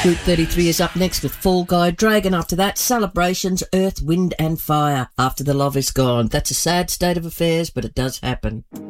Group 33 is up next with Fall Guy Dragon. After that, Celebrations, Earth, Wind and Fire. After the Love Is Gone. That's a sad state of affairs, but it does happen.